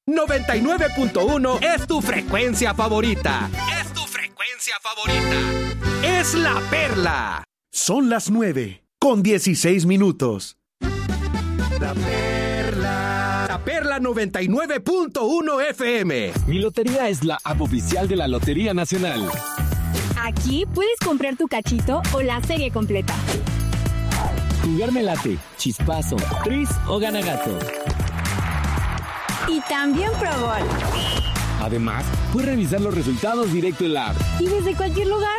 99.1 es tu frecuencia favorita. Es tu frecuencia favorita. Es La Perla. Son las 9:16. La Perla. La Perla 99.1 FM. Mi Lotería es la app oficial de la Lotería Nacional. Aquí puedes comprar tu cachito o la serie completa. Jugarme late, chispazo, tris o ganagato. Y también Pro Bowl. Además, puedes revisar los resultados directo en la app. Y desde cualquier lugar.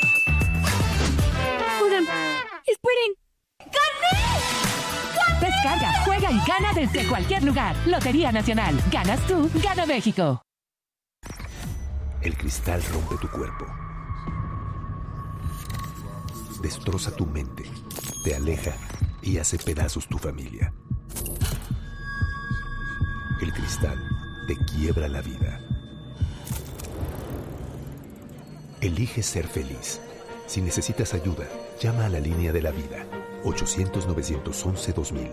Oigan, esperen. ¡Gané! Descarga, juega y gana desde cualquier lugar. Lotería Nacional. Ganas tú, gana México. El cristal rompe tu cuerpo. Destroza tu mente, te aleja y hace pedazos tu familia. El cristal te quiebra la vida. Elige ser feliz. Si necesitas ayuda, llama a la línea de la vida. 800-911-2000.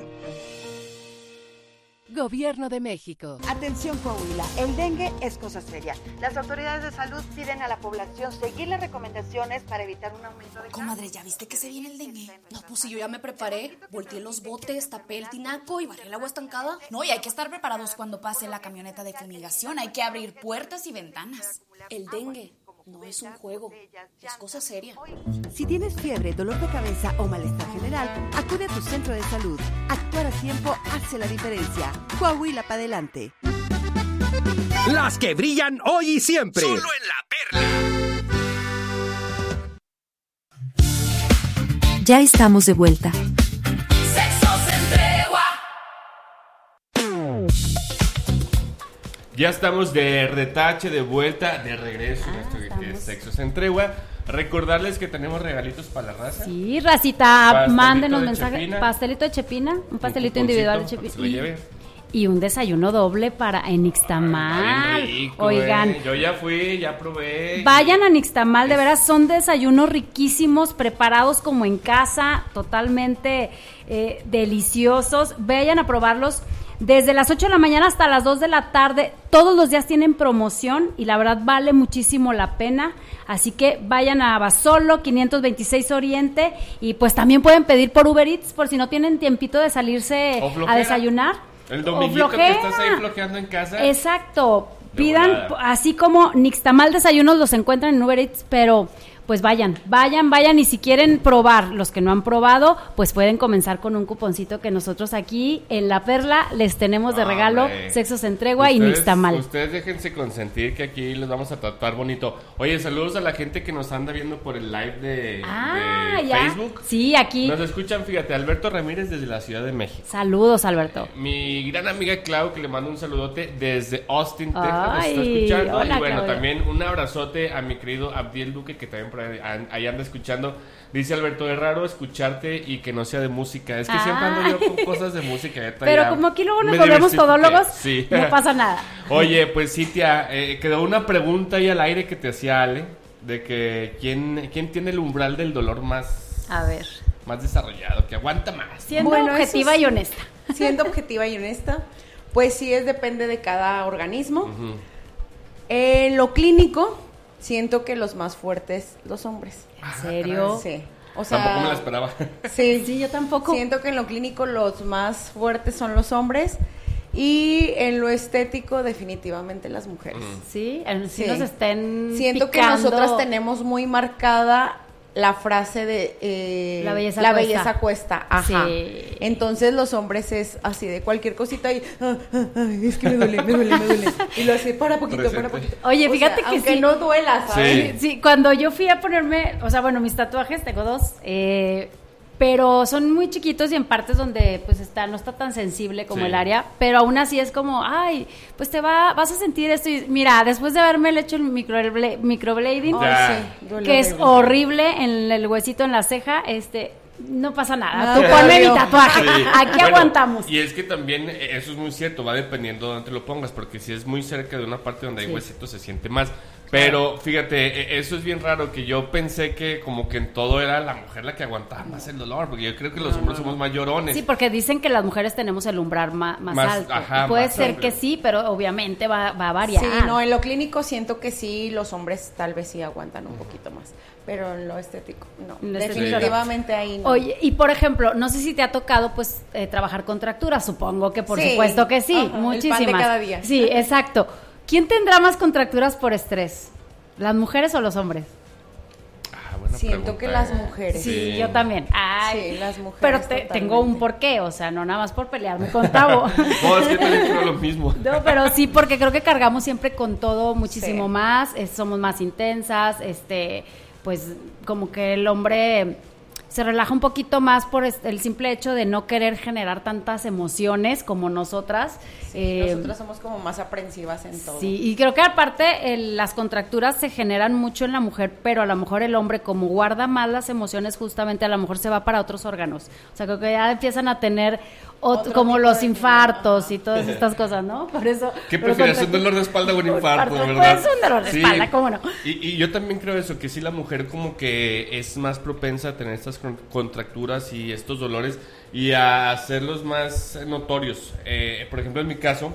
Gobierno de México. Atención Coahuila, el dengue es cosa seria. Las autoridades de salud piden a la población seguir las recomendaciones para evitar un aumento de... Comadre, ¿ya viste que se viene el dengue? No, pues si yo ya me preparé, volteé los botes, tapé el tinaco y barré el agua estancada. No, y hay que estar preparados cuando pase la camioneta de fumigación. Hay que abrir puertas y ventanas. El dengue no es un juego, es cosa seria. Si tienes fiebre, dolor de cabeza o malestar general, acude a tu centro de salud. Actuar a tiempo hace la diferencia. Coahuila para adelante. Las que brillan hoy y siempre. Solo en La Perla. Ya estamos de vuelta. Ya estamos de retache, de vuelta, de regreso en esto que es Sexos en Tregua. Recordarles que tenemos regalitos para la raza. Sí, racita, Pastelito mándenos de mensaje. chepina. Pastelito de chepina, un pastelito individual de chepina. Se lo lleve. Y un desayuno doble en Nixtamal. Bien rico, Oigan, yo ya fui, ya probé. vayan a Nixtamal, de veras son desayunos riquísimos, preparados como en casa, totalmente deliciosos. Vayan a probarlos. Desde las 8 de la mañana hasta las 2 de la tarde, todos los días tienen promoción y la verdad vale muchísimo la pena. Así que vayan a Basolo, 526 Oriente, y pues también pueden pedir por Uber Eats por si no tienen tiempito de salirse a desayunar. El dominguito que estás ahí flojeando en casa. Exacto, pidan, así como Nixtamal Desayunos los encuentran en Uber Eats, pero... pues vayan, y si quieren probar, los que no han probado, pues pueden comenzar con un cuponcito que nosotros aquí en La Perla les tenemos de regalo, Sexos en Tregua y Nixtamal. Ustedes déjense consentir que aquí les vamos a tratar bonito. Oye, saludos a la gente que nos anda viendo por el live de Facebook. Sí, aquí. Nos escuchan, fíjate, Alberto Ramírez desde la Ciudad de México. Saludos, Alberto. Mi gran amiga Clau, que le mando un saludote desde Austin, Texas, nos está escuchando. Hola, y bueno, Claudia. También un abrazote a mi querido Abdiel Duque, que también ahí anda escuchando. Dice Alberto, es raro escucharte y que no sea de música. Es que siempre ando yo con cosas de música. Pero como aquí luego nos volvemos todólogos, sí. No pasa nada. Oye, pues sí, tía, quedó una pregunta ahí al aire que te hacía Ale, de que ¿quién tiene el umbral del dolor más desarrollado, que aguanta más? Siendo objetiva y honesta. Siendo objetiva y honesta, pues sí, depende de cada organismo. Uh-huh. En lo clínico, siento que los más fuertes, los hombres. ¿En serio? Sí. O sea, tampoco me la esperaba. Sí, yo tampoco. Siento que en lo clínico los más fuertes son los hombres y en lo estético definitivamente las mujeres. Sí, nos estén siento picando. que nosotras tenemos muy marcada la frase de la belleza cuesta. Ajá. Sí. Entonces los hombres es así de cualquier cosita y es que me duele. Y lo hace para poquito. Oye, fíjate que aunque sí. no duela, ¿sabes? Sí, cuando yo fui a ponerme, o sea, bueno, mis tatuajes, tengo 2, pero son muy chiquitos y en partes donde pues no está tan sensible como el área, pero aún así es como, ay, pues vas a sentir esto. Y mira, después de haberme hecho el microblading, que es horrible en el huesito en la ceja, no pasa nada. Tú ponme mi tatuaje. Sí. Aquí aguantamos. Y es que también eso es muy cierto, va dependiendo de dónde lo pongas, porque si es muy cerca de una parte donde hay huesitos se siente más. Pero fíjate, eso es bien raro, que yo pensé que como que en todo era la mujer la que aguantaba más el dolor, porque yo creo que los hombres somos más llorones. Sí, porque dicen que las mujeres tenemos el umbral más alto. Ajá, puede más ser amplio. que sí, pero obviamente va a variar. Sí, no, en lo clínico siento que sí, los hombres tal vez sí aguantan un poquito más, pero en lo estético no. Definitivamente ahí no. Oye, y por ejemplo, no sé si te ha tocado pues trabajar contracturas, supongo que por supuesto que sí, muchísimas. El pan de cada día. Sí, exacto. ¿Quién tendrá más contracturas por estrés? ¿Las mujeres o los hombres? Siento que las mujeres. Sí, yo también. Ay, sí, las mujeres. Pero tengo un porqué, o sea, no nada más por pelearme con Tavo. No, es que también creo lo mismo. No, pero sí, porque creo que cargamos siempre con todo muchísimo más, somos más intensas, pues como que el hombre se relaja un poquito más por el simple hecho de no querer generar tantas emociones como nosotras. Sí, nosotras somos como más aprensivas en todo. Sí, y creo que aparte las contracturas se generan mucho en la mujer, pero a lo mejor el hombre como guarda más las emociones, justamente a lo mejor se va para otros órganos. O sea, creo que ya empiezan a tener como los infartos y todas estas cosas, ¿no? Por eso. ¿Qué prefieres, un dolor de espalda o un infarto, verdad? Pues un dolor de espalda, ¿cómo no? Y yo también creo eso, que sí la mujer como que es más propensa a tener estas contracturas y estos dolores y a hacerlos más notorios. Por ejemplo, en mi caso,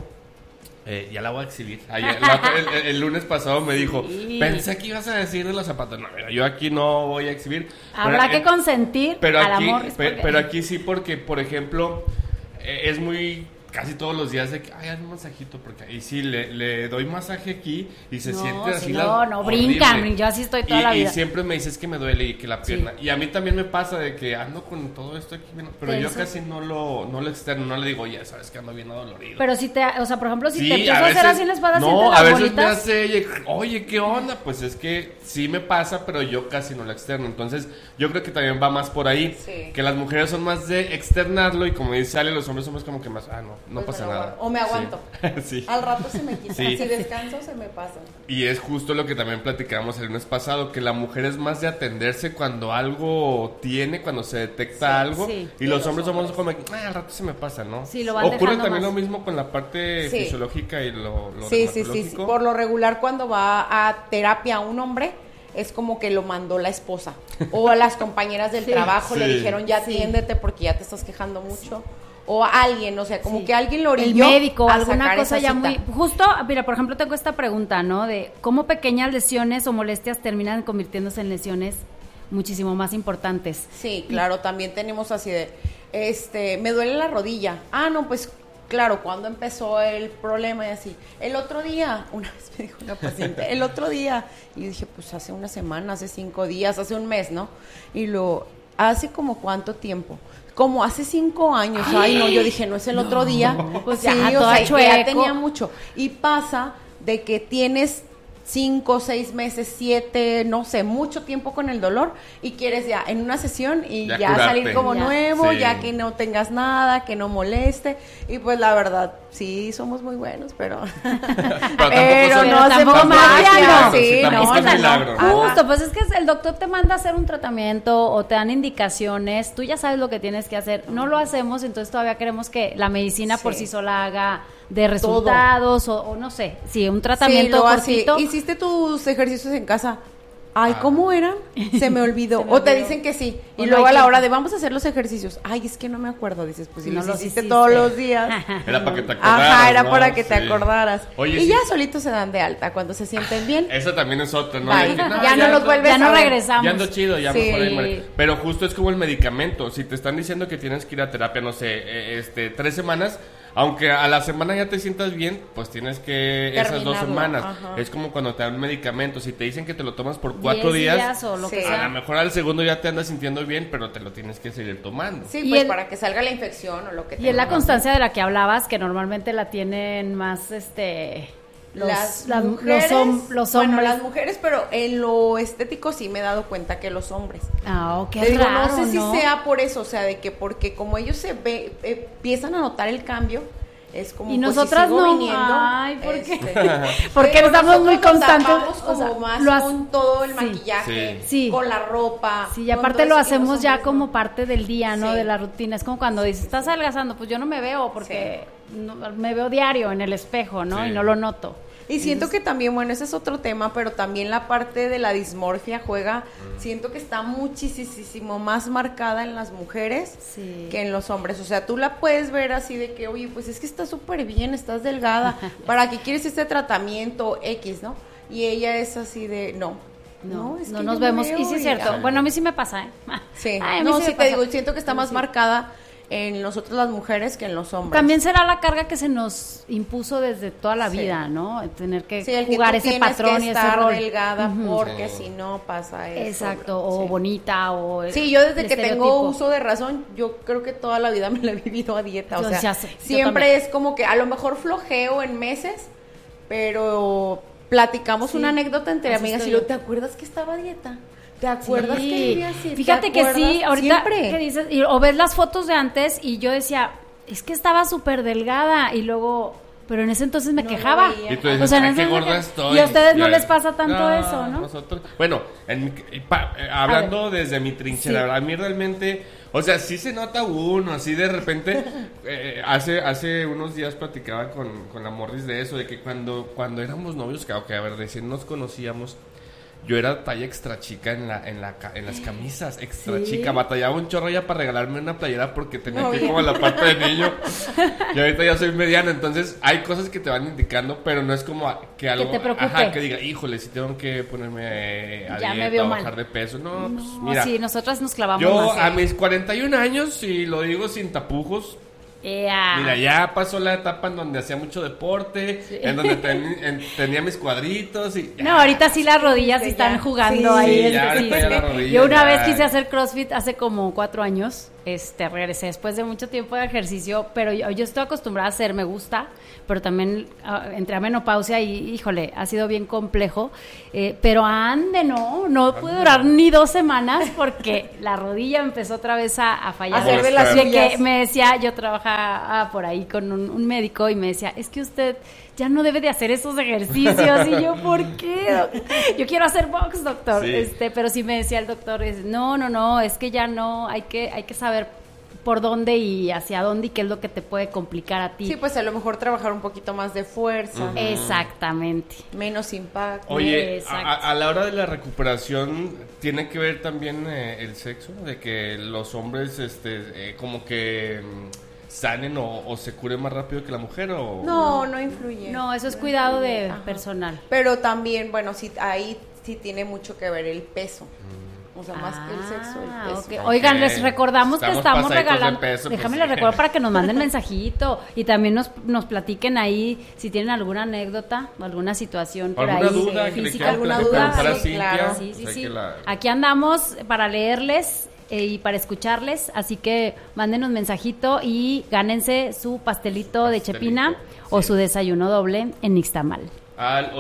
ya la voy a exhibir. Ayer, el lunes pasado me dijo, pensé que ibas a decir de los zapatos. No, mira, yo aquí no voy a exhibir. Habrá que consentir pero al aquí, amor. Pero aquí sí, porque, por ejemplo, es muy... casi todos los días de que, ay, haz un masajito, porque ahí sí, le doy masaje aquí y se siente así. No, brincan, yo así estoy toda la vida. Y siempre me dices que me duele y que la pierna. Sí. Y a mí también me pasa de que ando con todo esto aquí, pero yo casi no lo externo, no le digo, ya sabes que ando bien adolorido. Pero si o sea, por ejemplo, si te empiezo a hacer así en la espalda, no, las a veces bolitas. me hace, oye, ¿qué onda? Pues es que sí me pasa, pero yo casi no lo externo. Entonces, yo creo que también va más por ahí, que las mujeres son más de externarlo y como dice Ale, los hombres somos como que más, no pues pasa nada. O me aguanto. Sí. Al rato se me quita. Sí. Si descanso, se me pasa. Y es justo lo que también platicamos el lunes pasado, que la mujer es más de atenderse cuando algo cuando se detecta algo. Sí. Y los hombres somos como, al rato se me pasa, ¿no? Sí, lo van Ocurre también más. Lo mismo con la parte fisiológica y lo sí. Por lo regular, cuando va a terapia un hombre, es como que lo mandó la esposa. O a las compañeras del trabajo le dijeron, ya atiéndete porque ya te estás quejando mucho. O a alguien, o sea, como que alguien lo orilló. El médico, alguna cosa ya muy... Justo, mira, por ejemplo, tengo esta pregunta, ¿no? De cómo pequeñas lesiones o molestias terminan convirtiéndose en lesiones muchísimo más importantes. Sí, claro, también tenemos así de, me duele la rodilla. Ah, no, pues, claro, cuando empezó el problema y así. El otro día, una vez me dijo una paciente, y dije, pues hace una semana, hace 5 días, hace un mes, ¿no? Y ¿hace como cuánto tiempo? Como hace 5 años. Ay, no, yo dije, no es el otro día. Pues sí, ya tenía mucho. Y pasa de que tienes 5, 6 meses, 7, no sé, mucho tiempo con el dolor y quieres ya en una sesión y ya salir como nuevo, ya que no tengas nada, que no moleste. Y pues la verdad, sí, somos muy buenos, pero no hacemos magia. Sí, no, es milagro. Justo, pues es que el doctor te manda a hacer un tratamiento o te dan indicaciones, tú ya sabes lo que tienes que hacer, no lo hacemos, entonces todavía queremos que la medicina por sí sola haga de resultados o no sé, un tratamiento cortito. ¿Hiciste tus ejercicios en casa? Ay, ¿cómo eran? Se me olvidó. O te dicen que sí. Y luego a la hora de vamos a hacer los ejercicios. Ay, es que no me acuerdo. Dices, pues si no los hiciste todos los días. Era para que te acordaras. Ajá, era para que te acordaras. Oye, y ya solitos se dan de alta cuando se sienten bien. Eso también es otra, ¿no? Ya no los vuelves a ver. Ya no regresamos. Ya ando chido, ya mejor ahí. Pero justo es como el medicamento. Si te están diciendo que tienes que ir a terapia, no sé, 3 semanas... Aunque a la semana ya te sientas bien, pues tienes que esas 2 semanas. Ajá. Es como cuando te dan medicamentos. Si te dicen que te lo tomas por 4 días o lo que a lo mejor al segundo ya te andas sintiendo bien, pero te lo tienes que seguir tomando. Sí, pues para que salga la infección o lo que Y es la constancia de la que hablabas, que normalmente la tienen más los hombres. Bueno, las mujeres, pero en lo estético sí me he dado cuenta que los hombres. Qué raro, no sé si sea por eso, o sea, de que porque como ellos empiezan a notar el cambio, es como y nosotras pues, si no viniendo, ay, ¿por qué? Porque estamos muy constantes, como más con todo el maquillaje, con la ropa. Sí, y aparte lo hacemos ya como parte del día, ¿no? De la rutina. Es como cuando dices, estás adelgazando, pues yo no me veo porque no, me veo diario en el espejo, ¿no? Y no lo noto. Y siento que también, bueno, ese es otro tema, pero también la parte de la dismorfia juega, siento que está muchísimo más marcada en las mujeres que en los hombres. O sea, tú la puedes ver así de que, oye, pues es que estás súper bien, estás delgada, ¿para qué quieres este tratamiento X, no? Y ella es así de, no, es que nos yo vemos. me veo Y sí es cierto. Bueno, a mí sí me pasa, ¿eh? Sí, Ay, sí te digo, siento que está más marcada en nosotros las mujeres que en los hombres. También será la carga que se nos impuso desde toda la vida, ¿no? Tener que jugar ese patrón y ese rol. Delgada porque si no pasa eso. Exacto, o bonita, o sí, yo desde que tengo uso de razón, yo creo que toda la vida me la he vivido a dieta. O sea, siempre es como que a lo mejor flojeo en meses, pero platicamos una anécdota entre amigas y luego, ¿te acuerdas que estaba a dieta? ¿Te acuerdas que vivía así? Fíjate que sí, ahorita que dices, o ves las fotos de antes y yo decía, es que estaba súper delgada y luego, pero en ese entonces me quejaba. Y tú dices, qué gorda estoy. Y a ustedes no les pasa tanto eso, ¿no? Nosotros, bueno, hablando desde mi trinchera, a mí realmente, o sea, sí se nota uno, así de repente, hace unos días platicaba con la Morris de eso, de que cuando éramos novios, que a ver, recién nos conocíamos, yo era talla extra chica en las camisas, extra chica. Batallaba un chorro ya para regalarme una playera porque tenía que ir como la parte de niño. Y ahorita ya soy mediana, entonces hay cosas que te van indicando, pero no es como que algo... Que te preocupe. Que diga, híjole, si tengo que ponerme a ya dieta o bajar de peso. No, pues mira. Sí, nosotras nos clavamos yo más, a mis 41 años, y lo digo sin tapujos, mira, ya pasó la etapa en donde hacía mucho deporte, en donde tenía mis cuadritos y no, ahorita sí las rodillas están jugando ahí. Yo una vez quise hacer CrossFit hace como 4 años. Regresé después de mucho tiempo de ejercicio, pero yo estoy acostumbrada a hacer, me gusta, pero también entré a menopausia y, híjole, ha sido bien complejo, pero no pude durar ni 2 semanas porque la rodilla empezó otra vez a fallar. Hacer de las que me decía, yo trabajaba por ahí con un médico y me decía, es que usted ya no debe de hacer esos ejercicios. Y yo, ¿por qué? Yo quiero hacer box, doctor. Sí. Pero sí me decía el doctor, no, es que ya no, hay que saber por dónde y hacia dónde y qué es lo que te puede complicar a ti. Sí, pues a lo mejor trabajar un poquito más de fuerza. Uh-huh. Exactamente. Menos impacto. Oye, a la hora de la recuperación, ¿tiene que ver también el sexo? De que los hombres, como que... sanen o se curen más rápido que la mujer o no influye. No, eso es cuidado de personal. Pero también, bueno, sí, ahí sí tiene mucho que ver el peso. O sea, más que el sexo, el peso. Okay. Oigan, les recordamos que estamos regalando. Déjame les recuerdo para que nos manden mensajito y también nos platiquen ahí si tienen alguna anécdota o alguna situación por ahí duda, física, alguna duda. Sí, claro. Sí. Aquí andamos para leerles y para escucharles, así que mándenos mensajito y gánense su pastelito de chepina o su desayuno doble en Nixtamal. Al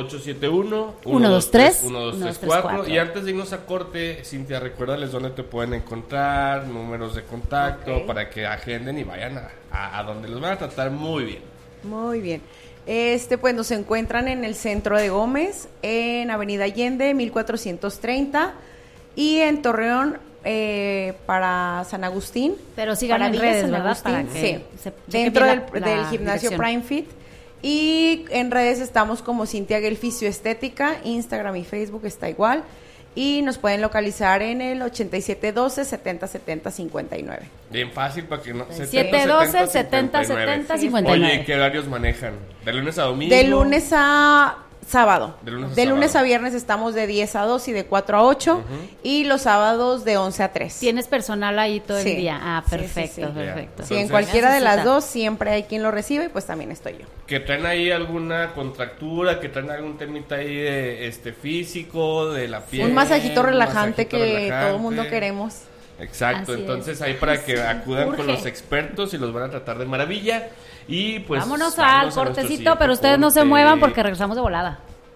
871-123-1234. Y antes de irnos a corte, Cintia, recuérdales dónde te pueden encontrar, números de contacto, para que agenden y vayan a donde los van a tratar muy bien. Muy bien. Pues nos encuentran en el centro de Gómez, en Avenida Allende, 1430, y en Torreón, para San Agustín. Pero sigan en redes, ¿verdad? Sí, dentro del gimnasio dirección. Prime Fit. Y en redes estamos como Cintia Guel Fisioestética, Instagram y Facebook está igual. Y nos pueden localizar en el 8712-7070-59. Bien fácil para que no... 712-7070-59. Oye, ¿qué horarios manejan? ¿De lunes a domingo? De lunes a sábado. De lunes a viernes estamos de 10 a 2 y de 4 a 8. Uh-huh. Y los sábados de 11 a 3. ¿Tienes personal ahí todo el día? Ah, perfecto, perfecto. Sí, en cualquiera de las dos siempre hay quien lo recibe y pues también estoy yo. Que traen ahí alguna contractura, que traen algún temita ahí de físico, de la piel. Un masajito relajante que todo el mundo queremos. Exacto, así entonces ahí para que acudan con los expertos y los van a tratar de maravilla. Y pues vámonos al cortecito, pero ustedes no se muevan porque regresamos de volada.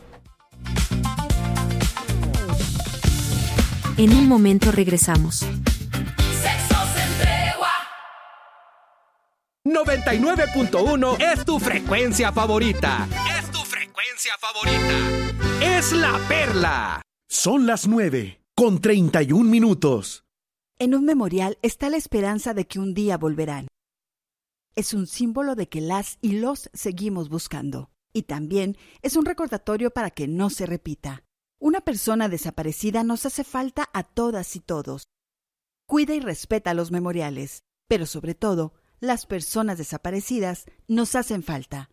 En un momento regresamos. Sexo sin tregua. 99.1 es tu frecuencia favorita. Es tu frecuencia favorita. Es La Perla. Son las 9:31. En un memorial está la esperanza de que un día volverán. Es un símbolo de que las y los seguimos buscando. Y también es un recordatorio para que no se repita. Una persona desaparecida nos hace falta a todas y todos. Cuida y respeta los memoriales, pero sobre todo, las personas desaparecidas nos hacen falta.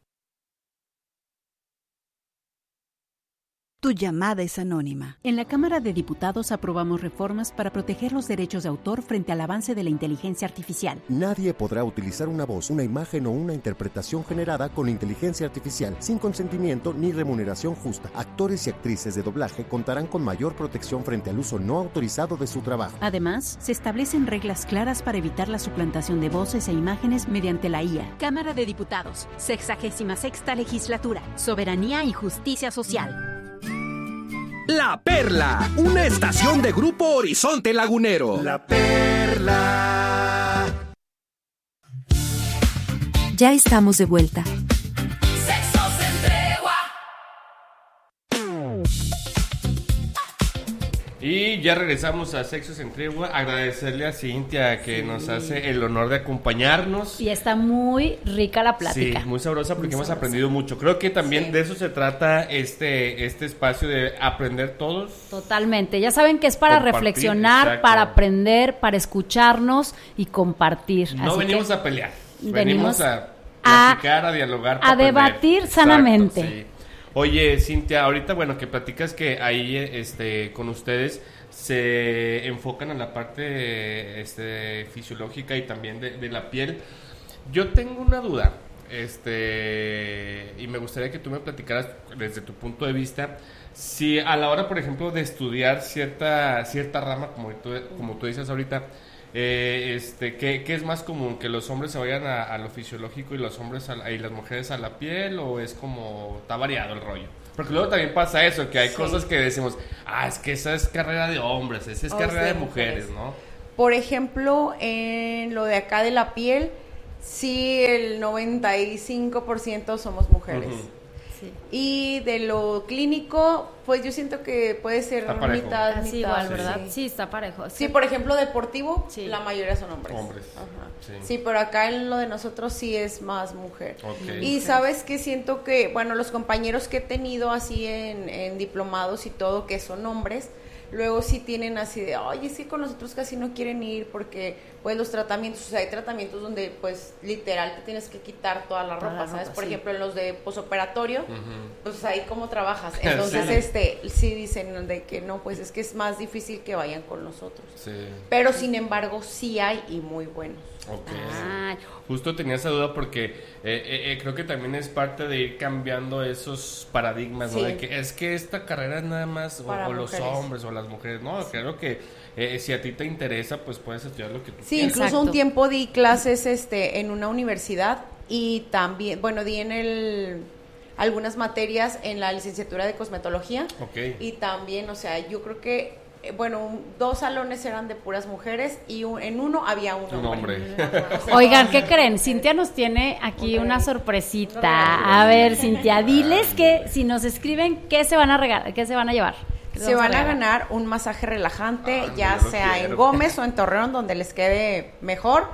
Tu llamada es anónima. En la Cámara de Diputados aprobamos reformas para proteger los derechos de autor frente al avance de la inteligencia artificial. Nadie podrá utilizar una voz, una imagen o una interpretación generada con inteligencia artificial sin consentimiento ni remuneración justa. Actores y actrices de doblaje contarán con mayor protección frente al uso no autorizado de su trabajo. Además, se establecen reglas claras para evitar la suplantación de voces e imágenes mediante la IA. Cámara de Diputados, 66ª Legislatura, Soberanía y Justicia Social. La Perla, una estación de Grupo Horizonte Lagunero. La Perla. Ya estamos de vuelta. Sexo sin tregua. Y ya regresamos a Sexos en Tregua. Agradecerle a Cintia que nos hace el honor de acompañarnos. Y está muy rica la plática. Sí, muy sabrosa porque hemos aprendido mucho. Creo que también de eso se trata este espacio de aprender todos. Totalmente. Ya saben que es para reflexionar, exacto, para aprender, para escucharnos y compartir. No así venimos que a pelear. Venimos a platicar, a dialogar, a debatir sanamente. Exacto, sí. Oye, Cintia, ahorita, bueno, que platicas que ahí con ustedes se enfocan en la parte fisiológica y también de la piel. Yo tengo una duda, y me gustaría que tú me platicaras desde tu punto de vista, si a la hora, por ejemplo, de estudiar cierta rama, como tú dices ahorita, ¿qué es más común? ¿Que los hombres se vayan a lo fisiológico y los hombres y las mujeres a la piel? ¿O es como, está variado el rollo? Porque luego también pasa eso, que hay cosas que decimos, es que esa es carrera de hombres, esa es carrera de mujeres, ¿no? Por ejemplo, en lo de acá de la piel, sí, el 95% somos mujeres. Uh-huh. Sí. Y de lo clínico, pues yo siento que puede ser mitad, así igual, ¿verdad? Sí, está parejo. Sí, por ejemplo, deportivo, la mayoría son hombres. Ajá. Sí, pero acá en lo de nosotros sí es más mujer. Okay. Y sabes que siento que, bueno, los compañeros que he tenido así en diplomados y todo, que son hombres, luego sí tienen así de, oye, sí, con nosotros casi no quieren ir porque, pues, los tratamientos, o sea, hay tratamientos donde, pues, literal te tienes que quitar toda la ropa, ¿sabes? Por ejemplo, en los de posoperatorio, pues, ahí cómo trabajas. Entonces, sí dicen de que no, pues, es que es más difícil que vayan con nosotros. Sí. Pero, sin embargo, sí hay y muy buenos. Okay. Justo tenía esa duda porque creo que también es parte de ir cambiando esos paradigmas, ¿no? De que es que esta carrera es nada más o los hombres o las mujeres, no, creo que si a ti te interesa, pues puedes estudiar lo que tú quieras. Sí, incluso un tiempo di clases en una universidad y también, bueno, di algunas materias en la licenciatura de cosmetología. Okay. Y también, o sea, yo creo que bueno, 2 salones eran de puras mujeres y en uno había un hombre. Oigan, ¿qué creen? Cintia nos tiene aquí una sorpresita. A ver, Cintia, diles que si nos escriben, ¿qué se van a regalar? ¿Qué se van a llevar? Se van a ganar un masaje relajante, ya sea en Gómez o en Torreón, donde les quede mejor.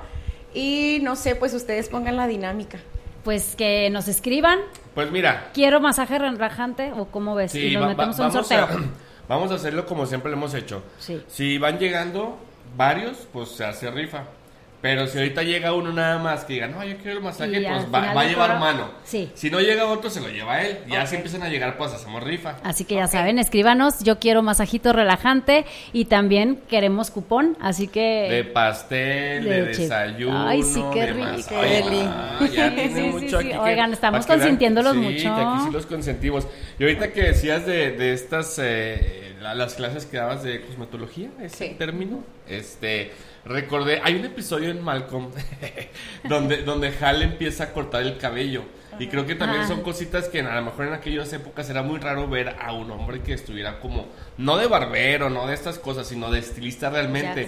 Y no sé, pues ustedes pongan la dinámica. Pues que nos escriban. Pues mira. Quiero masaje relajante, o ¿cómo ves? Sí, y nos metemos un sorteo. Vamos a hacerlo como siempre lo hemos hecho. Sí. Si van llegando varios, pues se hace rifa. Pero si ahorita llega uno nada más que diga, no, yo quiero el masaje, pues va a llevar mano. Sí. Si no llega otro, se lo lleva él. Ya si empiezan a llegar, pues hacemos rifa. Así que ya saben, escríbanos, yo quiero masajito relajante y también queremos cupón, así que... De pastel, de desayuno. Ay, sí, qué rico. Ya tiene mucho aquí. Oigan, estamos consintiéndolos mucho. Sí, que aquí sí los consentimos. Y ahorita que decías de estas, las clases que dabas de cosmetología, ese término, recordé, hay un episodio en Malcolm donde Hal empieza a cortar el cabello. Y creo que también son cositas que a lo mejor en aquellas épocas era muy raro ver a un hombre que estuviera como, no de barbero, no de estas cosas, sino de estilista realmente.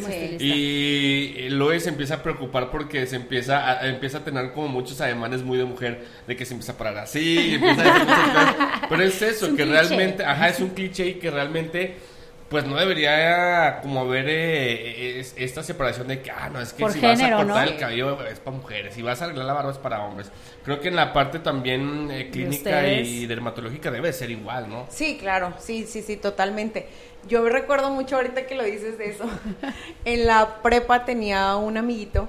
Y luego se empieza a preocupar porque se empieza a tener como muchos ademanes muy de mujer, de que se empieza a parar así, y empieza a decir muchas cosas. Pero es eso, que realmente, es un cliché y que realmente... pues no debería como haber esta separación de que, no, es que por si género, vas a cortar ¿no? el cabello es para mujeres, si vas a arreglar la barba es para hombres. Creo que en la parte también clínica y dermatológica debe ser igual, ¿no? Sí, claro, sí, totalmente. Yo me recuerdo mucho ahorita que lo dices de eso. En la prepa tenía un amiguito,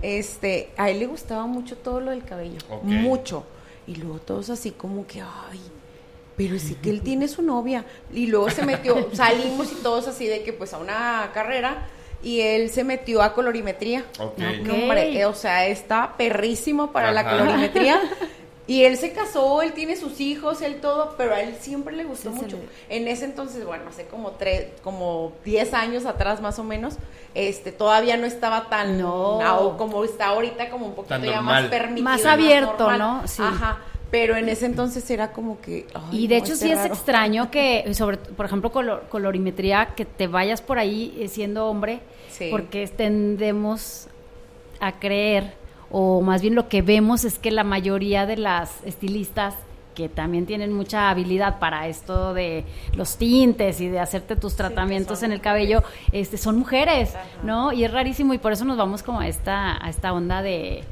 a él le gustaba mucho todo lo del cabello, mucho. Y luego todos así como que, pero sí que él tiene su novia. Y luego se metió, salimos y todos así de que pues a una carrera, y él se metió a colorimetría. No, hombre, o sea, está perrísimo para la colorimetría. Y él se casó, él tiene sus hijos, él todo, pero a él siempre le gustó mucho. En ese entonces, bueno, hace como 10 años atrás más o menos, todavía no estaba tan, como está ahorita, como un poquito ya más permitido. Más abierto, ¿no? Sí. Ajá. Pero en ese entonces era como que... y de hecho sí es extraño que, por ejemplo, colorimetría, que te vayas por ahí siendo hombre, porque tendemos a creer, o más bien lo que vemos es que la mayoría de las estilistas, que también tienen mucha habilidad para esto de los tintes y de hacerte tus tratamientos en el cabello, son mujeres, ¿no? Y es rarísimo, y por eso nos vamos como a esta onda de...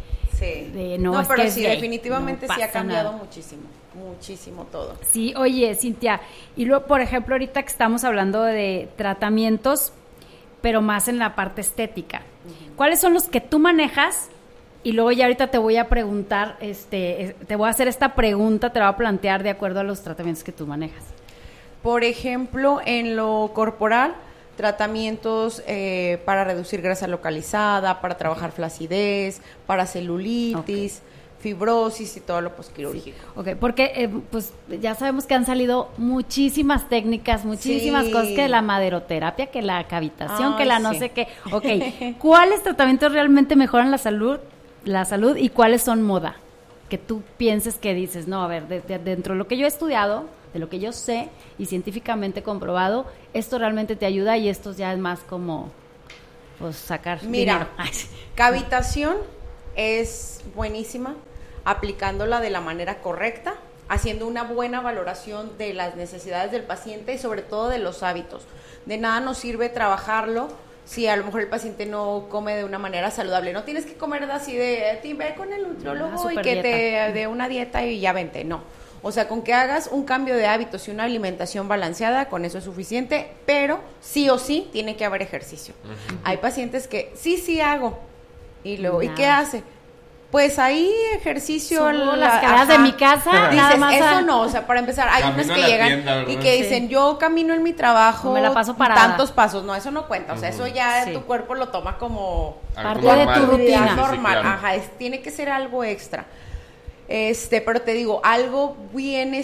No, pero sí, definitivamente sí ha cambiado muchísimo todo. Sí, oye, Cintia, y luego, por ejemplo, ahorita que estamos hablando de tratamientos, pero más en la parte estética, ¿cuáles son los que tú manejas? Y luego ya ahorita te voy a preguntar, te voy a hacer esta pregunta, te la voy a plantear de acuerdo a los tratamientos que tú manejas. Por ejemplo, en lo corporal, tratamientos para reducir grasa localizada, para trabajar flacidez, para celulitis, fibrosis y todo lo posquirúrgico. Sí. Porque pues ya sabemos que han salido muchísimas técnicas, muchísimas cosas, que la maderoterapia, que la cavitación, que la no sé qué. ¿Cuáles tratamientos realmente mejoran la salud y cuáles son moda? Que tú pienses que dices, no, a ver, dentro de lo que yo he estudiado, de lo que yo sé y científicamente comprobado, esto realmente te ayuda, y esto ya es más como pues sacar dinero. Cavitación es buenísima, aplicándola de la manera correcta, haciendo una buena valoración de las necesidades del paciente y sobre todo de los hábitos. De nada nos sirve trabajarlo si a lo mejor el paciente no come de una manera saludable. No tienes que comer así de, ve con el nutriólogo y que te dé una dieta y ya vente, no. O sea, con que hagas un cambio de hábitos y una alimentación balanceada, con eso es suficiente, pero sí o sí tiene que haber ejercicio. Hay pacientes que sí hago, y luego, ¿y qué hace? Pues ahí ejercicio. Las escaleras de mi casa, dices, nada más. Eso no, o sea, para empezar, hay unos que llegan y que dicen, yo camino en mi trabajo, me la paso parada, tantos pasos. No, eso no cuenta, o sea, eso ya tu cuerpo lo toma como parte de tu rutina. Normal, tiene que ser algo extra. Pero te digo, algo bien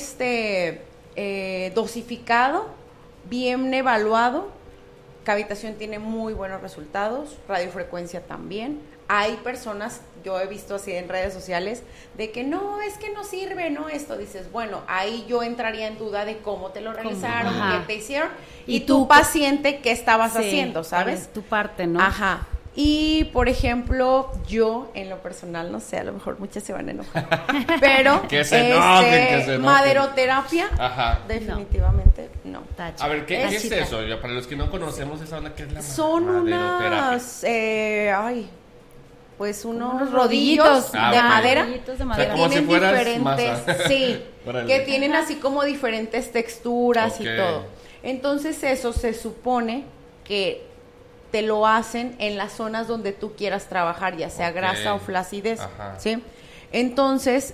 dosificado, bien evaluado. Cavitación tiene muy buenos resultados, radiofrecuencia también. Hay personas, yo he visto así en redes sociales, de que no, es que no sirve, no esto. Dices, bueno, ahí yo entraría en duda de cómo te lo realizaron, qué te hicieron, y tu paciente, qué estabas haciendo, ¿sabes? Tu parte, ¿no? Y, por ejemplo, yo, en lo personal, no sé, a lo mejor muchas se van a enojar, pero que se enojen. Maderoterapia, definitivamente no. A ver, ¿qué es eso? Para los que no conocemos esa onda, ¿qué es la maderoterapia? Son unas, unos rodillos de madera, o sea, como si fueras diferentes, que tienen así como diferentes texturas y todo. Entonces eso se supone que te lo hacen en las zonas donde tú quieras trabajar, ya sea grasa o flacidez, ¿sí? Entonces,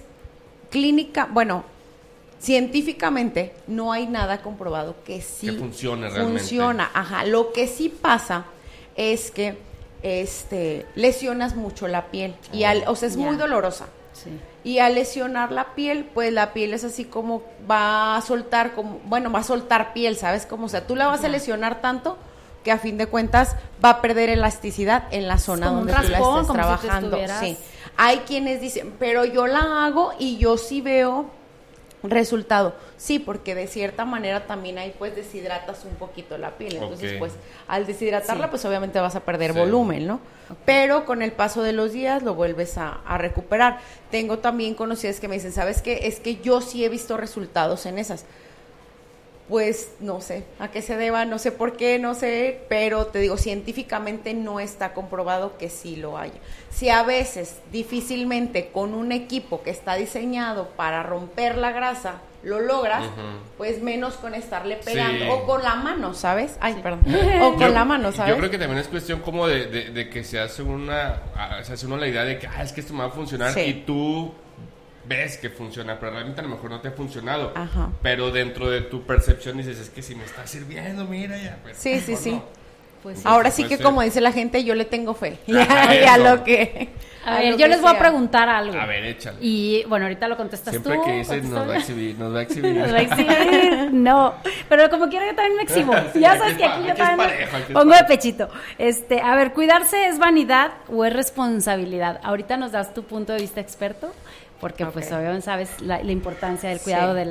científicamente no hay nada comprobado que sí funcione realmente. Funciona, Lo que sí pasa es que lesionas mucho la piel y es muy dolorosa. Sí. Y al lesionar la piel, pues la piel es así como va a soltar piel, ¿sabes? Como, o sea, tú la vas a lesionar tanto que a fin de cuentas va a perder elasticidad en la zona donde tú la estés trabajando. Sí. Hay quienes dicen, pero yo la hago y yo sí veo resultado. Sí, porque de cierta manera también ahí pues deshidratas un poquito la piel. Entonces pues al deshidratarla pues obviamente vas a perder volumen, ¿no? Pero con el paso de los días lo vuelves a recuperar. Tengo también conocidas que me dicen, ¿sabes qué? Es que yo sí he visto resultados en esas. pues no sé a qué se deba, no sé por qué, no sé, pero te digo, científicamente no está comprobado que sí lo haya. Si a veces difícilmente con un equipo que está diseñado para romper la grasa lo logras, pues menos con estarle pegando, o con la mano, ¿sabes? Ay, perdón, o con la mano, ¿sabes? Yo creo que también es cuestión como de que se hace uno la idea de que, es que esto me va a funcionar, y tú ves que funciona, pero realmente a lo mejor no te ha funcionado. Ajá. Pero dentro de tu percepción dices, es que si me está sirviendo, mira ya. Pero sí. No. Pues ahora sí que como dice la gente, yo le tengo fe. Ya lo que... A ver, yo les voy a preguntar algo. A ver, échale. Y bueno, ahorita lo contestas siempre tú. Siempre que dices nos va a exhibir. Nos va a exhibir, no. Pero como quiera yo también me exhibo. Ya sabes que aquí yo también pongo de pechito. A ver, ¿cuidarse es vanidad o es responsabilidad? Ahorita nos das tu punto de vista experto, porque pues obviamente sabes la importancia del cuidado de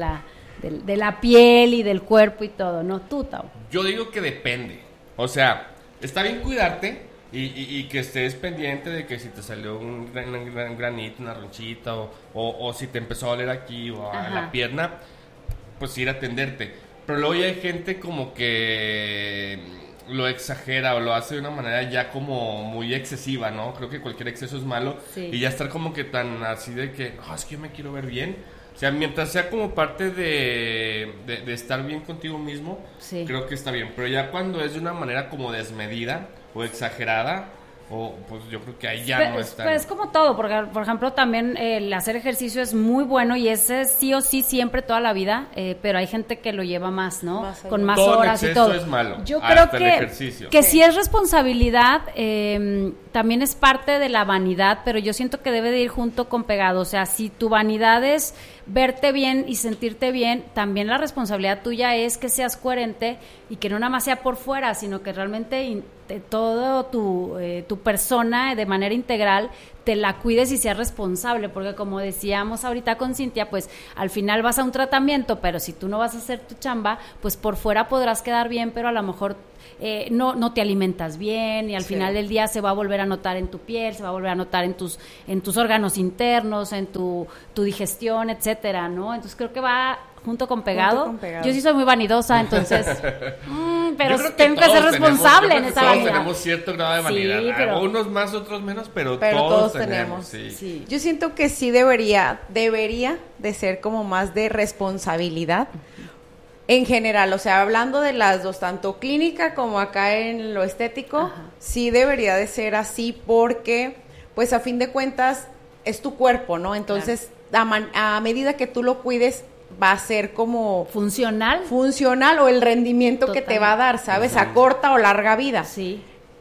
la piel y del cuerpo y todo, ¿no? Tú, Tao. Yo digo que depende. O sea, está bien cuidarte y que estés pendiente de que si te salió un granito, una ronchita o si te empezó a doler aquí o a la pierna, pues ir a atenderte. Pero luego ya hay gente como que lo exagera o lo hace de una manera ya como muy excesiva, ¿no? Creo que cualquier exceso es malo y ya estar como que tan así de que, es que yo me quiero ver bien. O sea, mientras sea como parte de estar bien contigo mismo, creo que está bien. Pero ya cuando es de una manera como desmedida o exagerada, pues yo creo que ahí ya no está. Pues como todo, porque por ejemplo también el hacer ejercicio es muy bueno y ese sí o sí siempre toda la vida, pero hay gente que lo lleva más, ¿no? Con más todo horas y todo. Es malo, yo creo que sí es responsabilidad, también es parte de la vanidad, pero yo siento que debe de ir junto con pegado. O sea, si tu vanidad es verte bien y sentirte bien, también la responsabilidad tuya es que seas coherente y que no nada más sea por fuera, sino que realmente todo tu persona de manera integral te la cuides y seas responsable, porque como decíamos ahorita con Cintia, pues al final vas a un tratamiento, pero si tú no vas a hacer tu chamba, pues por fuera podrás quedar bien, pero a lo mejor no te alimentas bien y al final del día se va a volver a notar en tu piel, se va a volver a notar en tus órganos internos, en tu digestión, etcétera, ¿no? Entonces creo que va junto con pegado. Yo sí soy muy vanidosa, entonces pero tengo que ser responsable en esa vanidad. Todos tenemos cierto grado de vanidad, pero unos más, otros menos, pero todos tenemos. Sí. Yo siento que sí debería de ser como más de responsabilidad. En general, o sea, hablando de las dos, tanto clínica como acá en lo estético, sí debería de ser así porque, pues a fin de cuentas, es tu cuerpo, ¿no? Entonces, a medida que tú lo cuides, va a ser como... Funcional o el rendimiento que te va a dar, ¿sabes? A corta o larga vida. Sí.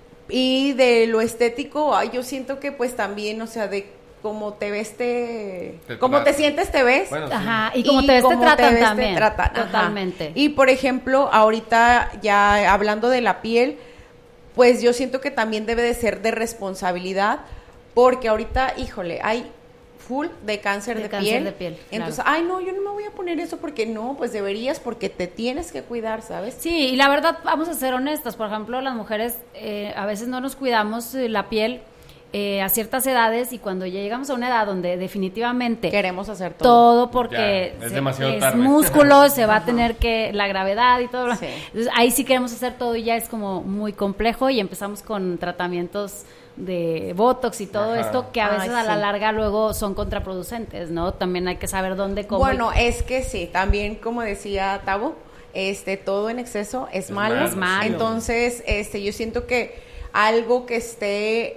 Y de lo estético, yo siento que pues también, o sea, de como te ves, como te sientes, te ves. Bueno, y como te ves, te tratan también. Totalmente. Y por ejemplo, ahorita ya hablando de la piel, pues yo siento que también debe de ser de responsabilidad, porque ahorita, híjole, hay full de cáncer de piel. Entonces, no, yo no me voy a poner eso porque no, pues deberías, porque te tienes que cuidar, ¿sabes? Sí, y la verdad, vamos a ser honestas, por ejemplo, las mujeres a veces no nos cuidamos la piel a ciertas edades, y cuando ya llegamos a una edad donde definitivamente queremos hacer todo porque es músculo, se va a tener que la gravedad y todo. Sí. Entonces, ahí sí queremos hacer todo y ya es como muy complejo, y empezamos con tratamientos de botox y todo esto que a veces a la larga luego son contraproducentes, ¿no? También hay que saber dónde, cómo. Bueno, es que sí, también como decía Tavo, todo en exceso es malo. Es malo. Entonces, yo siento que algo que esté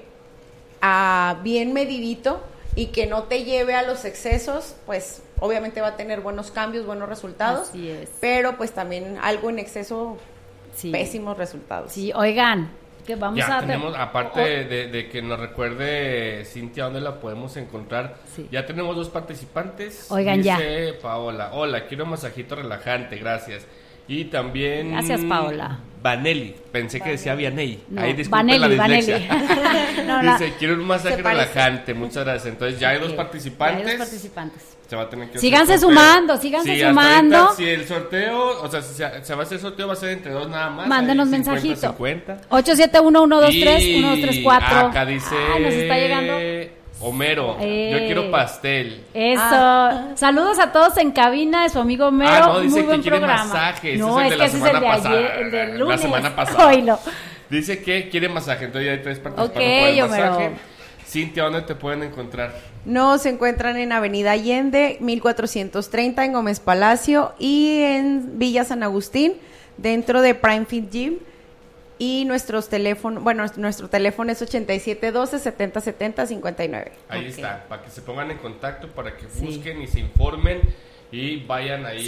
bien medidito y que no te lleve a los excesos, pues obviamente va a tener buenos cambios, buenos resultados. Así es. Pero pues también algo en exceso, pésimos resultados. Sí, oigan, que vamos ya tenemos, aparte de que nos recuerde Cintia dónde la podemos encontrar, ya tenemos 2 participantes. Oigan, dice Paola, hola, quiero un masajito relajante, gracias. Y también gracias, Paola. Vanelli, pensé que decía Vianey. No, ahí disculpen la dislexia. Dice, quiero un masaje relajante, muchas gracias. Entonces ya hay 2 participantes. Ya hay 2 participantes. Se va a tener que síganse sumando. Si el sorteo, o sea, si se va a hacer sorteo, va a ser entre 2 nada más. Mándenos mensajito. 50. 871-123-1234. Acá dice nos está llegando. Homero, yo quiero pastel. Eso. Saludos a todos en cabina de su amigo Homero. No, dice muy buen que quiere programa. masaje. No, es el de la semana pasada. El de lunes. La semana pasada. Oílo. Dice que quiere masaje, entonces ya hay 3 participando Ok, por el masaje. Homero. Cintia, ¿dónde te pueden encontrar? No, se encuentran en Avenida Allende, 1430 en Gómez Palacio y en Villa San Agustín, dentro de Prime Fit Gym. Y nuestro teléfono es 8712-7070-59. Ahí está, para que se pongan en contacto, para que busquen y se informen y vayan ahí. Sí,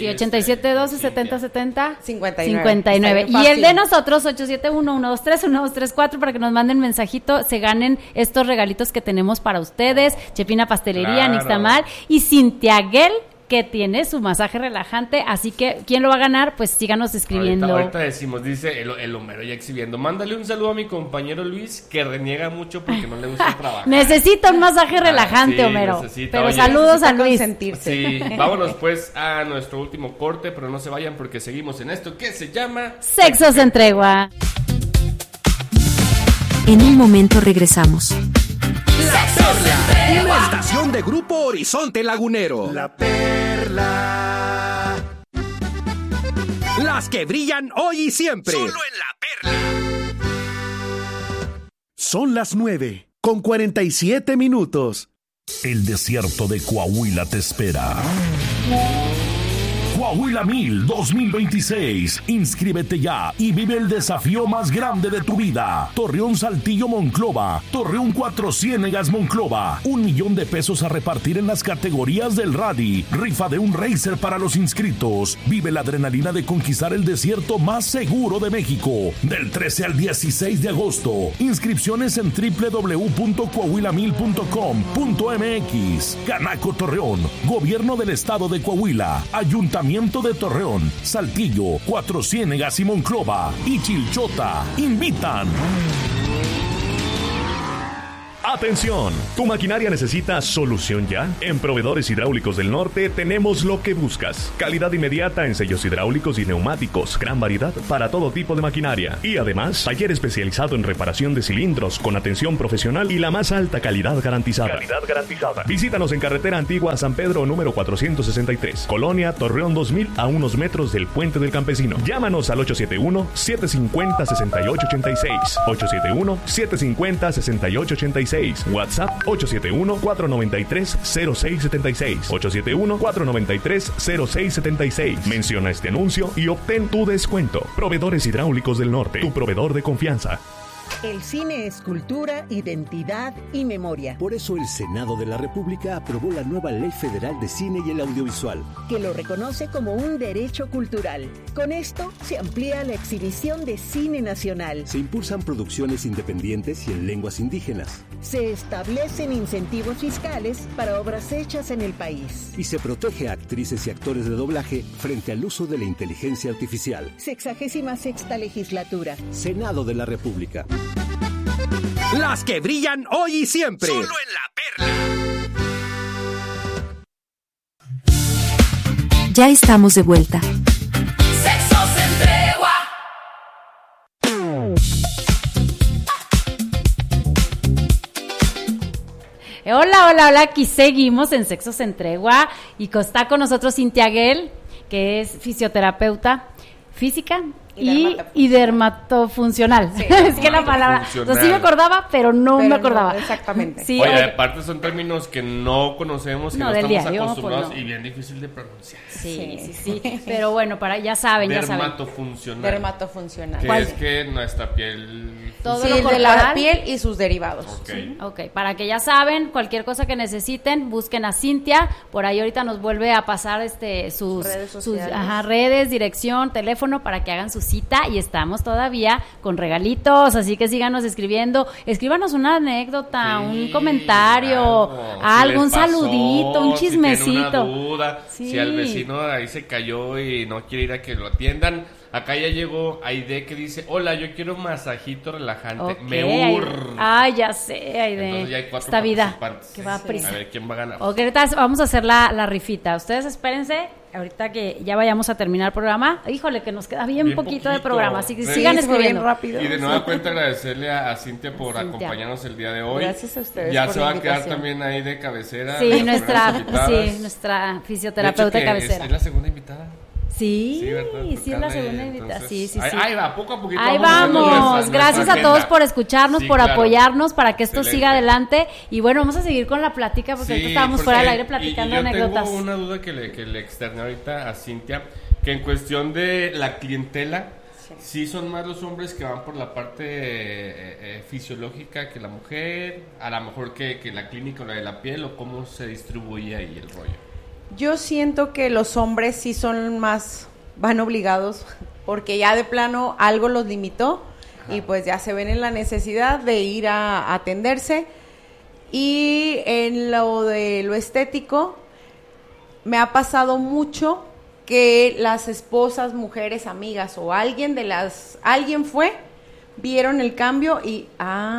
8712-7070-59. Y Fácil. el de nosotros, 871-123-1234, para que nos manden mensajito, se ganen estos regalitos que tenemos para ustedes. Chepina Pastelería, Claro. Nixtamal y Cintia Guel, que tiene su masaje relajante, así que ¿quién lo va a ganar? Pues síganos escribiendo. Ahorita decimos, dice el Homero ya exhibiendo. Mándale un saludo a mi compañero Luis, que reniega mucho porque no le gusta trabajar. Necesita un masaje relajante, sí, Homero. necesita. Pero Oye, saludos a Luis. Sí, vámonos pues a nuestro último corte, pero no se vayan porque seguimos en esto que se llama Sexo sin tregua. En un momento regresamos. La Perla, una estación de Grupo Horizonte Lagunero. La Perla. Las que brillan hoy y siempre. Solo en La Perla. Son las 9:47. El desierto de Coahuila te espera. Coahuila 1000 2026. Inscríbete ya y vive el desafío más grande de tu vida. Torreón Saltillo Monclova. Torreón Cuatro Ciénegas Monclova. $1 millón a repartir en las categorías del rally. Rifa de un racer para los inscritos. Vive la adrenalina de conquistar el desierto más seguro de México. Del 13 al 16 de agosto. Inscripciones en www.coahuila1000.com.mx. Canaco Torreón. Gobierno del Estado de Coahuila. Ayuntamiento de Torreón, Saltillo, Cuatro Ciénegas y Monclova y Chilchota invitan. ¡Atención! ¿Tu maquinaria necesita solución ya? En Proveedores Hidráulicos del Norte tenemos lo que buscas. Calidad inmediata en sellos hidráulicos y neumáticos. Gran variedad para todo tipo de maquinaria. Y además, taller especializado en reparación de cilindros con atención profesional y la más alta calidad garantizada. Visítanos en Carretera Antigua San Pedro número 463. Colonia Torreón 2000, a unos metros del Puente del Campesino. Llámanos al 871-750-6886. 871-750-6886. WhatsApp 871-493-0676. 871-493-0676. Menciona este anuncio y obtén tu descuento. Proveedores Hidráulicos del Norte, tu proveedor de confianza. El cine es cultura, identidad y memoria. Por eso el Senado de la República aprobó la nueva Ley Federal de Cine y el Audiovisual, que lo reconoce como un derecho cultural. Con esto se amplía la exhibición de cine nacional. Se impulsan producciones independientes y en lenguas indígenas. Se establecen incentivos fiscales para obras hechas en el país. Y se protege a actrices y actores de doblaje frente al uso de la inteligencia artificial. 66ª legislatura. Senado de la República. Las que brillan hoy y siempre. Solo en La Perla. Ya estamos de vuelta. Sexo sin tregua. Hola, aquí seguimos en Sexo sin Tregua y está con nosotros Cintia Guel, que es fisioterapeuta física y dermatofuncional. Sí, es que la palabra, sí me acordaba, pero no me acordaba. Exactamente. Sí, oye, aparte son términos que no conocemos, que no estamos diario, acostumbrados pues no. Y bien difícil de pronunciar. Sí. Pero bueno, ya saben. Dermatofuncional. Que es que nuestra piel... Todo sí, lo de la piel y sus derivados. Ok, para que ya saben, cualquier cosa que necesiten, busquen a Cintia. Por ahí ahorita nos vuelve a pasar sus redes sociales. Redes, dirección, teléfono para que hagan su cita y estamos todavía con regalitos, así que síganos escribiendo, escríbanos una anécdota, un comentario, algo, un saludito, un chismecito. Si tiene una duda, si al vecino ahí se cayó y no quiere ir a que lo atiendan. Acá ya llegó Aide que dice, hola, yo quiero un masajito relajante. Okay, me urge. Ay, ya sé, Aide. Entonces ya hay 4 Esta vida participantes. que va a prisa. A ver quién va a ganar. Ok, ahorita vamos a hacer la rifita. Ustedes espérense ahorita que ya vayamos a terminar el programa, híjole, que nos queda bien poquito de programa, así que Sí, sigan sí, escribiendo. bien rápido. Y de nueva cuenta agradecerle a Cintia por acompañarnos el día de hoy. Gracias a ustedes Ya por se la va a quedar invitación. también ahí de cabecera. Sí, las nuestra primeras invitadas. nuestra fisioterapeuta De hecho, que cabecera. Es la segunda invitada. Sí, ¿verdad? sí, es la segunda invitación. Sí, sí, sí. Ahí va, poco a poquito. Ahí haciendo vamos. nuestra Gracias a agenda. todos por escucharnos, Sí, por claro. apoyarnos para que esto Excelente. siga adelante. Y bueno, vamos a seguir con la plática porque ahorita estábamos fuera del aire platicando yo anécdotas. Tengo una duda que le externé ahorita a Cintia, que en cuestión de la clientela, sí son más los hombres que van por la parte fisiológica que la mujer, a lo mejor que la clínica o la de la piel, o cómo se distribuye ahí el rollo. Yo siento que los hombres sí son más, van obligados, porque ya de plano algo los limitó. Ajá. Y pues ya se ven en la necesidad de ir a atenderse. Y en lo de lo estético, me ha pasado mucho que las esposas, mujeres, amigas o alguien fue, vieron el cambio y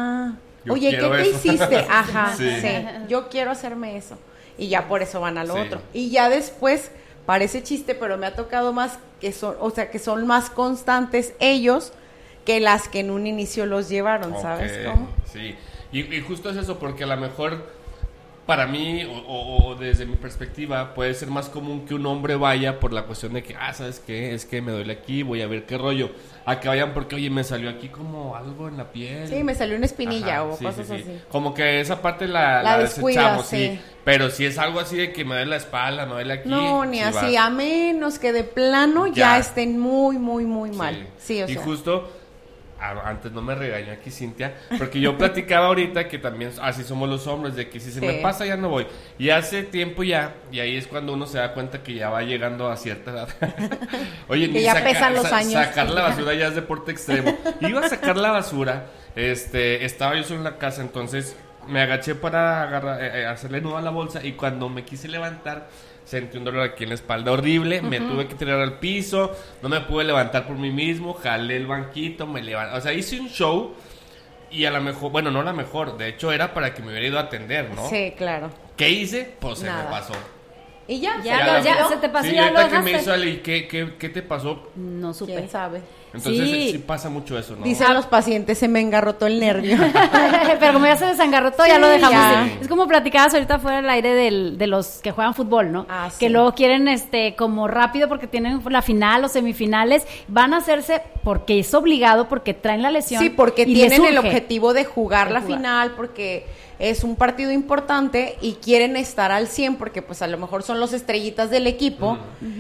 oye, ¿qué te hiciste? Ajá, sí, yo quiero hacerme eso. Y ya por eso van a lo otro. Y ya después, parece chiste, pero me ha tocado más que son más constantes ellos que las que en un inicio los llevaron, ¿sabes cómo? Sí, y justo es eso, porque a lo mejor para mí, o desde mi perspectiva, puede ser más común que un hombre vaya por la cuestión de que, ¿sabes qué? Es que me duele aquí, voy a ver qué rollo. A que vayan porque, oye, me salió aquí como algo en la piel. Sí, me salió una espinilla. Ajá, o cosas así. Como que esa parte la desechamos, sí. Pero si es algo así de que me duele la espalda, me duele aquí. No, ni así, a menos que de plano ya estén muy, muy, muy mal. Sí, o sea. Y justo... Antes no me regañó aquí Cintia, porque yo platicaba ahorita que también así somos los hombres, de que si se me pasa ya no voy. Y hace tiempo ya, y ahí es cuando uno se da cuenta que ya va llegando a cierta edad. Oye, que ya pesan los años. Sacar la basura ya es deporte extremo. Iba a sacar la basura, estaba yo solo en la casa, entonces me agaché para hacerle nudo a la bolsa, y cuando me quise levantar sentí un dolor aquí en la espalda horrible, me tuve que tirar al piso, no me pude levantar por mí mismo, jalé el banquito, me levanté, o sea, hice un show y a lo mejor, bueno, no a lo mejor, de hecho era para que me hubiera ido a atender, ¿no? Sí, claro. ¿Qué hice? Pues se me pasó. Y ya se te pasó, sí, ya lo que dejaste. me hizo Ale, ¿qué te pasó? No supe. ¿Quién sabe? Entonces sí pasa mucho eso, ¿no? Dicen los pacientes, se me engarrotó el nervio. Pero como ya se desengarrotó, ya lo dejamos. Ya. Es como platicabas ahorita fuera del aire de los que juegan fútbol, ¿no? Que luego quieren como rápido porque tienen la final o semifinales, van a hacerse porque es obligado, porque traen la lesión. Sí, porque tienen el objetivo de jugar la final, porque es un partido importante y quieren estar al 100 porque pues a lo mejor son los estrellitas del equipo.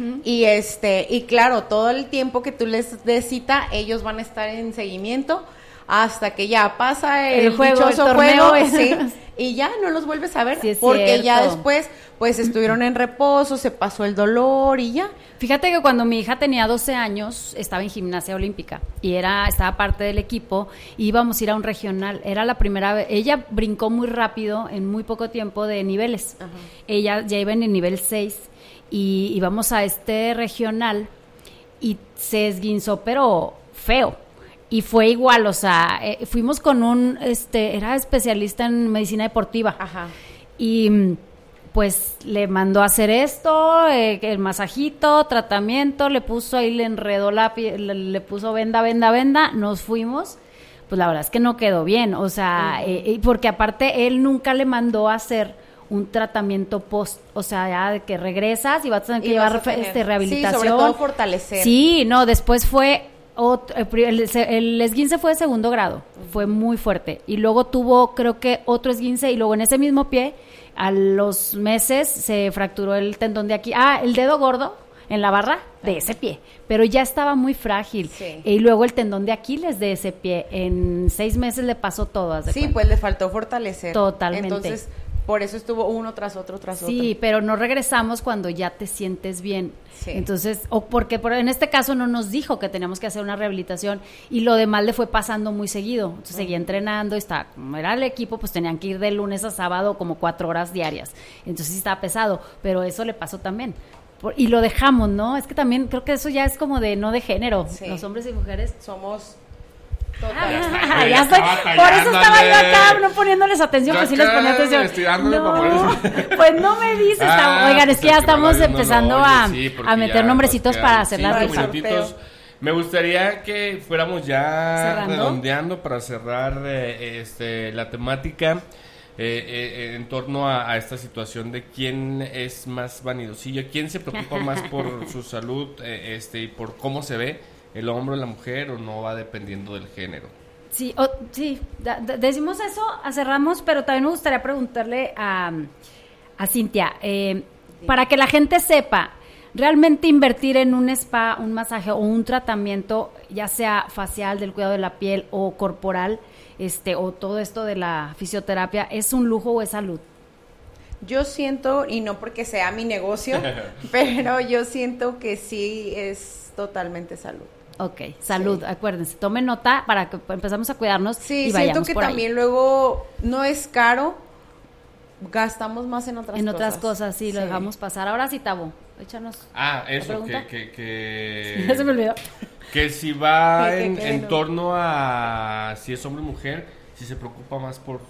Y claro, todo el tiempo que tú les des cita, ellos van a estar en seguimiento hasta que ya pasa el juego, el torneo, sí, y ya no los vuelves a ver, porque cierto. Ya después pues estuvieron en reposo, se pasó el dolor y ya. Fíjate que cuando mi hija tenía 12 años estaba en gimnasia olímpica y estaba parte del equipo, íbamos a ir a un regional, era la primera vez, ella brincó muy rápido en muy poco tiempo de niveles. Ajá. Ella ya iba en el nivel 6 y íbamos a este regional y se esguinzó pero feo. Y fue igual, o sea, fuimos con era especialista en medicina deportiva. Ajá. Y pues le mandó a hacer esto, el masajito, tratamiento, le puso ahí, le enredó la piel, le puso venda, nos fuimos. Pues la verdad es que no quedó bien, o sea, porque aparte él nunca le mandó a hacer un tratamiento post, o sea, ya de que regresas y vas a tener que llevar rehabilitación. Sí, sobre todo fortalecer. Sí, no, después fue... el esguince fue de segundo grado, fue muy fuerte, y luego tuvo creo que otro esguince, y luego en ese mismo pie a los meses se fracturó el tendón de aquí, el dedo gordo en la barra de ese pie, pero ya estaba muy frágil, y luego el tendón de Aquiles de ese pie, en 6 meses le pasó todo. Sí, pues le faltó fortalecer. Totalmente. Entonces, por eso estuvo uno tras otro. Sí, pero no regresamos cuando ya te sientes bien. Sí. Entonces, porque en este caso no nos dijo que teníamos que hacer una rehabilitación y lo demás le fue pasando muy seguido. Entonces seguía entrenando y como era el equipo, pues tenían que ir de lunes a sábado como 4 horas diarias. Entonces sí estaba pesado, pero eso le pasó también. Y lo dejamos, ¿no? Es que también creo que eso ya es como no de género. Sí. Los hombres y mujeres somos Ya estoy, por eso estaba yo acá no poniéndoles atención, pues sí les ponía atención. No, pues no me dices. Oigan, es que ya estamos empezando a meter nombrecitos para hacer la rifa. Me gustaría que fuéramos ya redondeando para cerrar la temática en torno a esta situación de quién es más vanidosillo, quién se preocupa más por su salud y por cómo se ve, el hombre o la mujer, o no va dependiendo del género. Sí, decimos eso, cerramos, pero también me gustaría preguntarle a Cintia, para que la gente sepa, realmente invertir en un spa, un masaje o un tratamiento, ya sea facial, del cuidado de la piel o corporal, o todo esto de la fisioterapia, ¿es un lujo o es salud? Yo siento, y no porque sea mi negocio, pero yo siento que sí es totalmente salud. Ok, salud, sí. Acuérdense, tomen nota para que empezamos a cuidarnos y vayamos por ahí. Sí, siento que también luego no es caro, gastamos más en otras cosas. En otras cosas, sí, lo dejamos pasar. Ahora sí, Tabo, échanos. Eso, que ya se me olvidó. Que si va en torno a si es hombre o mujer, si se preocupa más por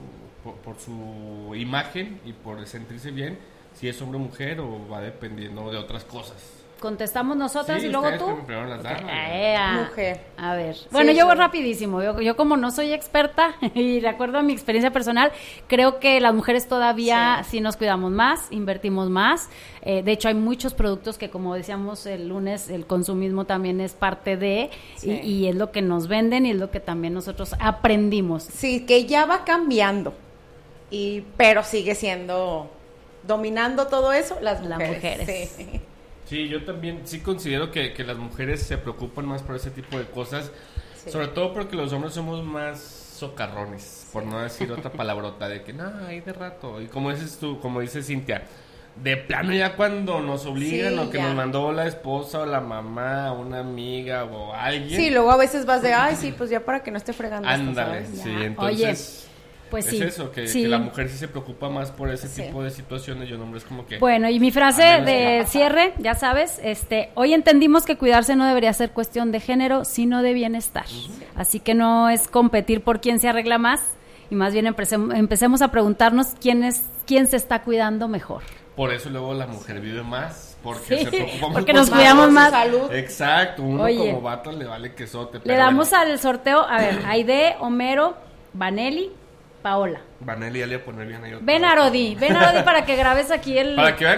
su imagen y por sentirse bien, si es hombre o mujer, o va dependiendo de otras cosas. Contestamos nosotras y luego tú. Mujer. A ver. Bueno, yo voy rapidísimo. Yo como no soy experta y de acuerdo a mi experiencia personal, creo que las mujeres todavía sí nos cuidamos más, invertimos más. De hecho, hay muchos productos que, como decíamos el lunes, el consumismo también es parte de, y es lo que nos venden y es lo que también nosotros aprendimos. Sí, que ya va cambiando, pero sigue siendo, dominando todo eso, las mujeres. Sí. Sí, yo también sí considero que las mujeres se preocupan más por ese tipo de cosas, sobre todo porque los hombres somos más socarrones, por no decir otra palabrota, de que no, ahí de rato, y como dices tú, como dice Cintia, de plano ya cuando nos obligan o que nos mandó la esposa o la mamá, una amiga o alguien. Sí, luego a veces vas de, sí, pues ya para que no esté fregando. Ándale, sí, entonces... Pues es eso, que la mujer sí se preocupa más por ese tipo de situaciones, y el hombre es como que... Bueno, y mi frase de cierre, ya sabes, hoy entendimos que cuidarse no debería ser cuestión de género, sino de bienestar. Así que no es competir por quién se arregla más, y más bien empecemos a preguntarnos quién se está cuidando mejor. Por eso luego la mujer vive más, porque se preocupa más porque nos cuidamos más. Salud. Exacto, uno como vato le vale quesote. Le damos al sorteo, a ver, Aide, Homero, Vanelli, Paola. Vanelli, ya le voy a poner bien ahí. Ven, Arodi, para que grabes aquí el... Para que vean